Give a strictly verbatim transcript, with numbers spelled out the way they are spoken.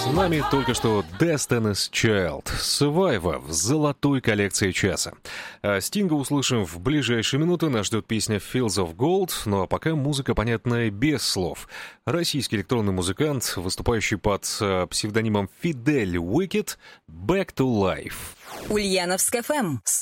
С нами только что Destiny's Child, Survivor в золотой коллекции часа. А Стинга услышим в ближайшие минуты, нас ждет песня Fields of Gold, ну а пока музыка понятная без слов. Российский электронный музыкант, выступающий под э, псевдонимом Фидель Уикет, Back to Life. Ульяновск эф эм.